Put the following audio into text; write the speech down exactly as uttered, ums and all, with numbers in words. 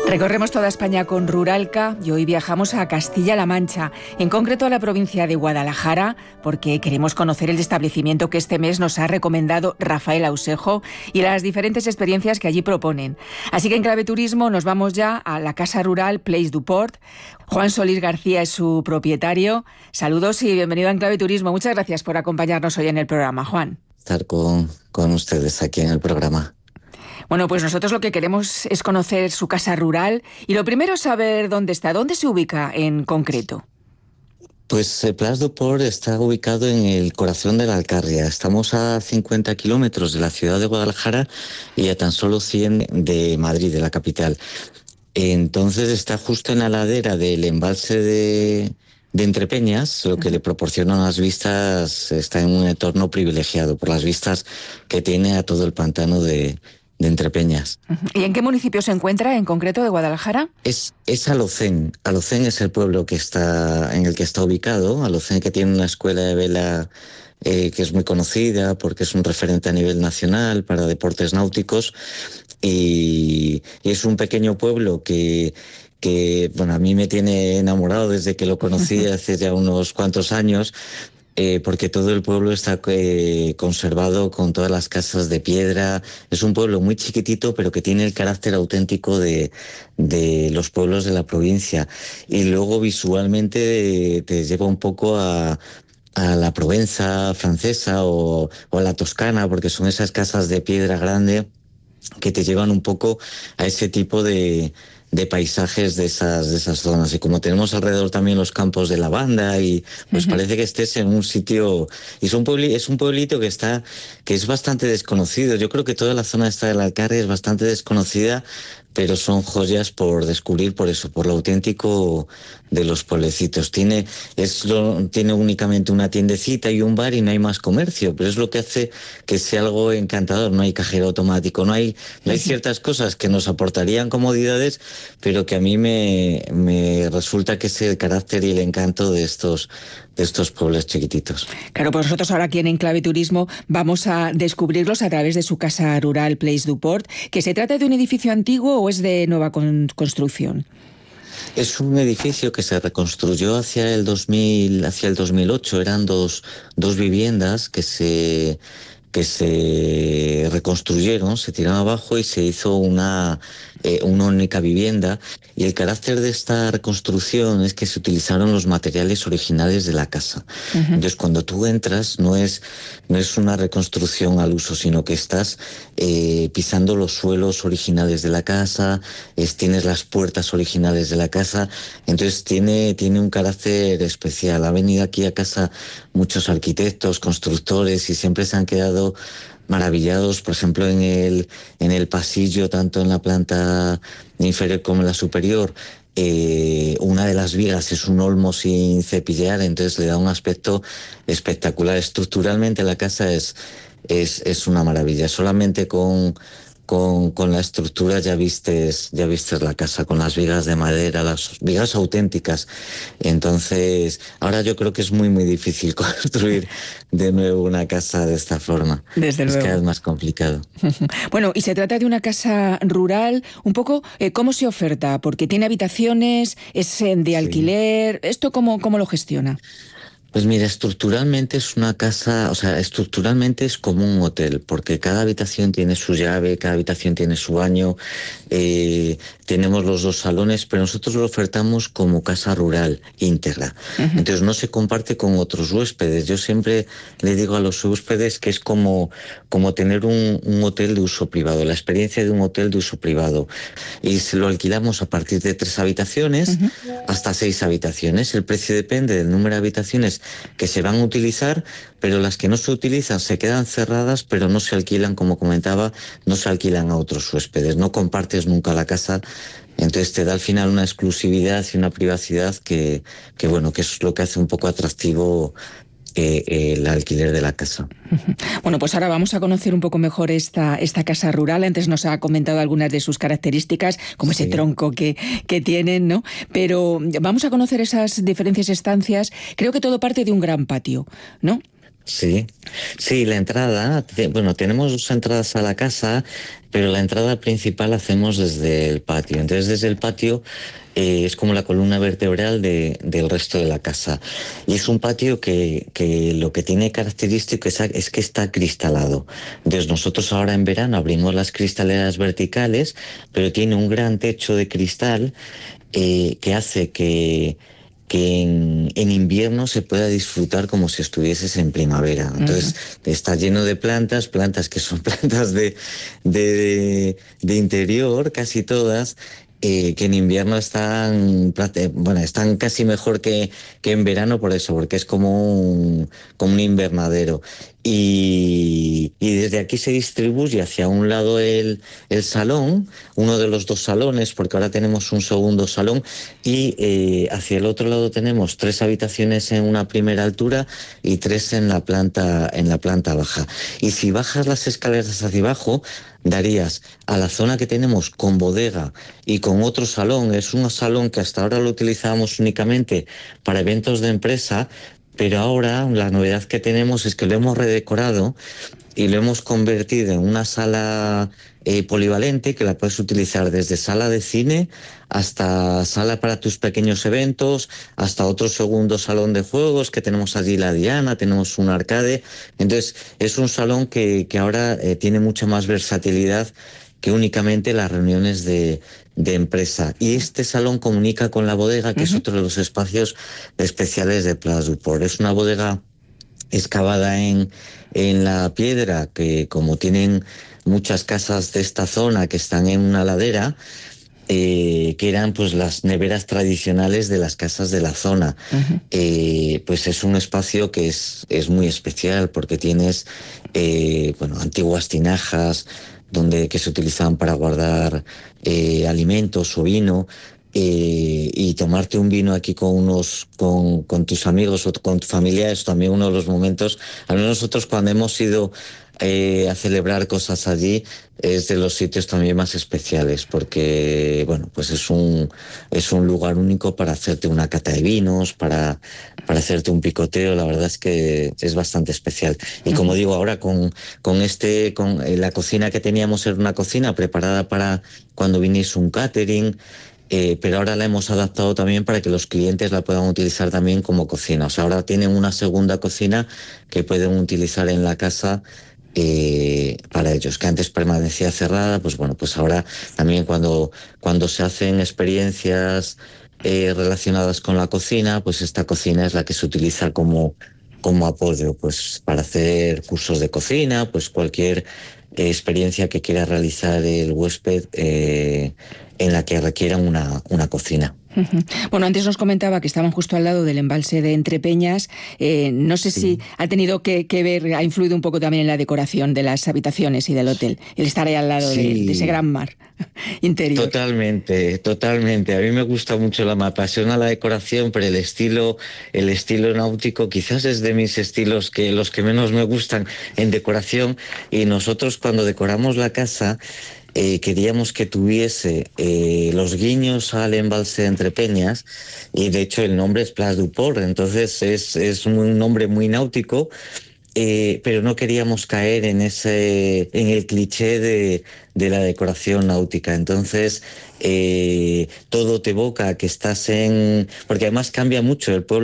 Recorremos toda España con Ruralca y hoy viajamos a Castilla-La Mancha, en concreto a la provincia de Guadalajara, porque queremos conocer el establecimiento que este mes nos ha recomendado Rafael Ausejo y las diferentes experiencias que allí proponen. Así que en Clave Turismo nos vamos ya a la Casa Rural Place du Port. Juan Solís García es su propietario. Saludos y bienvenido a En Clave Turismo. Muchas gracias por acompañarnos hoy en el programa, Juan. Estar con, con ustedes aquí en el programa. Bueno, pues nosotros lo que queremos es conocer su casa rural y lo primero es saber dónde está, dónde se ubica en concreto. Pues el Place du Port está ubicado en el corazón de la Alcarria. Estamos a cincuenta kilómetros de la ciudad de Guadalajara y a tan solo cien de Madrid, de la capital. Entonces está justo en la ladera del embalse de, de Entrepeñas, lo que le proporciona unas vistas, está en un entorno privilegiado por las vistas que tiene a todo el pantano de de Entrepeñas. ¿Y en qué municipio se encuentra en concreto de Guadalajara? Es, es Alocén. Alocén es el pueblo que está en el que está ubicado. Alocén, que tiene una escuela de vela eh, que es muy conocida porque es un referente a nivel nacional para deportes náuticos y, y es un pequeño pueblo que que bueno, a mí me tiene enamorado desde que lo conocí hace ya unos cuantos años. Eh, porque todo el pueblo está eh, conservado con todas las casas de piedra. Es un pueblo muy chiquitito, pero que tiene el carácter auténtico de, de los pueblos de la provincia. Y luego visualmente eh, te lleva un poco a, a la Provenza francesa o, o a la Toscana, porque son esas casas de piedra grande que te llevan un poco a ese tipo de... de paisajes de esas de esas zonas. Y como tenemos alrededor también los campos de lavanda y pues uh-huh. parece que estés en un sitio, y es un puebli, es un pueblito que está que es bastante desconocido. Yo creo que toda la zona esta del Alcarria es bastante desconocida, pero son joyas por descubrir por eso, por lo auténtico de los pueblecitos. Tiene es lo, tiene únicamente una tiendecita y un bar y no hay más comercio, pero es lo que hace que sea algo encantador. No hay cajero automático, no hay no hay ciertas cosas que nos aportarían comodidades, pero que a mí me, me resulta que es el carácter y el encanto de estos de estos pueblos chiquititos. Claro, pues nosotros ahora aquí en Enclave Turismo vamos a descubrirlos a través de su casa rural Place du Port. ¿Que se trata de un edificio antiguo o es de nueva con- construcción? Es un edificio que se reconstruyó hacia el dos mil, hacia el dos mil ocho. Eran dos, dos viviendas que se que se reconstruyeron, se tiraron abajo y se hizo una, eh, una única vivienda. Y el carácter de esta reconstrucción es que se utilizaron los materiales originales de la casa. Uh-huh. Entonces, cuando tú entras, no es, no es una reconstrucción al uso, sino que estás eh, pisando los suelos originales de la casa, es, tienes las puertas originales de la casa. Entonces, tiene, tiene un carácter especial. Ha venido aquí a casa muchos arquitectos, constructores, y siempre se han quedado maravillados, por ejemplo, en el en el pasillo, tanto en la planta inferior como en la superior. Eh, una de las vigas es un olmo sin cepillar, entonces le da un aspecto espectacular. Estructuralmente la casa es es, es una maravilla. Solamente con Con, con la estructura ya vistes, ya vistes la casa, con las vigas de madera, las vigas auténticas. Entonces, ahora yo creo que es muy, muy difícil construir de nuevo una casa de esta forma. Desde luego. Es cada vez más complicado. Bueno, y se trata de una casa rural, un poco, eh, ¿cómo se oferta? Porque tiene habitaciones, es eh, de alquiler, sí. ¿Esto cómo, cómo lo gestiona? Pues mira, estructuralmente es una casa, o sea, estructuralmente es como un hotel, porque cada habitación tiene su llave, cada habitación tiene su baño, eh, tenemos los dos salones, pero nosotros lo ofertamos como casa rural íntegra. Uh-huh. Entonces no se comparte con otros huéspedes. Yo siempre le digo a los huéspedes que es como, como tener un, un hotel de uso privado, la experiencia de un hotel de uso privado. Y se lo alquilamos a partir de tres habitaciones uh-huh. hasta seis habitaciones. El precio depende del número de habitaciones que se van a utilizar, pero las que no se utilizan se quedan cerradas, pero no se alquilan, como comentaba, no se alquilan a otros huéspedes. No compartes nunca la casa, entonces te da al final una exclusividad y una privacidad que, que bueno, que es lo que hace un poco atractivo Eh, eh, el alquiler de la casa. Bueno, pues ahora vamos a conocer un poco mejor esta, esta casa rural. Antes nos ha comentado algunas de sus características, como sí. ese tronco que, que tienen, ¿no? Pero vamos a conocer esas diferentes estancias. Creo que todo parte de un gran patio, ¿no? Sí, sí, la entrada, te- bueno, tenemos dos entradas a la casa, pero la entrada principal hacemos desde el patio. Entonces, desde el patio eh, es como la columna vertebral de- del resto de la casa. Y es un patio que, que lo que tiene característico es, es que está cristalado. Entonces, nosotros ahora en verano abrimos las cristaleras verticales, pero tiene un gran techo de cristal eh, que hace que que en, en invierno se pueda disfrutar como si estuvieses en primavera. Ujú. Entonces, está lleno de plantas, plantas que son plantas de, de, de interior, casi todas, eh, que en invierno están, plate- bueno, están casi mejor que, que en verano por eso, porque es como un, como un invernadero. Y, y desde aquí se distribuye hacia un lado el, el salón, uno de los dos salones, porque ahora tenemos un segundo salón, y eh, hacia el otro lado tenemos tres habitaciones en una primera altura y tres en la planta, en la planta baja. Y si bajas las escaleras hacia abajo, darías a la zona que tenemos con bodega y con otro salón. Es un salón que hasta ahora lo utilizábamos únicamente para eventos de empresa, pero ahora la novedad que tenemos es que lo hemos redecorado y lo hemos convertido en una sala eh, polivalente que la puedes utilizar desde sala de cine hasta sala para tus pequeños eventos, hasta otro segundo salón de juegos que tenemos allí la Diana, tenemos un arcade. Entonces es un salón que, que ahora eh, tiene mucha más versatilidad que únicamente las reuniones de, de empresa. Y este salón comunica con la bodega, que es Ujú. otro de los espacios especiales de Place du Port. Es una bodega excavada en, en la piedra, que como tienen muchas casas de esta zona que están en una ladera, eh, que eran pues las neveras tradicionales de las casas de la zona. Ujú. Eh, pues es un espacio que es, es muy especial porque tienes eh, bueno, antiguas tinajas donde, que se utilizaban para guardar eh, alimentos o vino. Eh, y tomarte un vino aquí con unos con, con tus amigos o con tu familia es también uno de los momentos. A nosotros cuando hemos ido eh, a celebrar cosas allí es de los sitios también más especiales porque bueno, pues es un es un lugar único para hacerte una cata de vinos, para para hacerte un picoteo. La verdad es que es bastante especial. Y como Ujú. digo, ahora con con este con eh, la cocina que teníamos era una cocina preparada para cuando viniese un catering. Eh, pero ahora la hemos adaptado también para que los clientes la puedan utilizar también como cocina. O sea, ahora tienen una segunda cocina que pueden utilizar en la casa eh, para ellos, que antes permanecía cerrada. Pues bueno, pues ahora también cuando, cuando se hacen experiencias eh, relacionadas con la cocina, pues esta cocina es la que se utiliza como, como apoyo, pues para hacer cursos de cocina, pues cualquier eh, experiencia que quiera realizar el huésped eh, en la que requieran una, una cocina. Ujú. Bueno, antes nos comentaba que estaban justo al lado del embalse de Entrepeñas. Eh, no sé si Sí. ha tenido que, que ver, ha influido un poco también en la decoración de las habitaciones y del hotel, el estar ahí al lado de, de ese gran Sí, mar interior. totalmente, totalmente. A mí me gusta mucho la, me apasiona la decoración, pero el estilo, el estilo náutico quizás es de mis estilos que los que menos me gustan en decoración. Y nosotros cuando decoramos la casa eh, queríamos que tuviese eh, los guiños al embalse de Entrepeñas, y de hecho el nombre es Place du Port, entonces es, es un nombre muy náutico. Eh, pero no queríamos caer en ese, en el cliché de, de la decoración náutica. Entonces, eh, todo te evoca que estás en, porque además cambia mucho el pueblo.